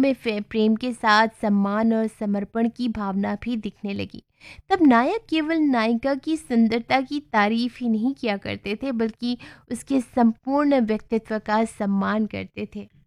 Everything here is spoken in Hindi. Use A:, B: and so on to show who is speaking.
A: में प्रेम के साथ सम्मान और समर्पण की भावना भी दिखने लगी। तब नायक केवल नायिका की सुंदरता की तारीफ ही नहीं किया करते थे, बल्कि उसके संपूर्ण व्यक्तित्व का सम्मान करते थे।